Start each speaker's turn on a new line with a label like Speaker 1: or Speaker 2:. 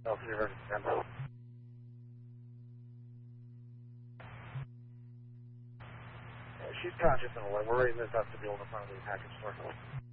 Speaker 1: L3 versus 10. She's conscious and aware. We're right in the vestibule in front of the package store.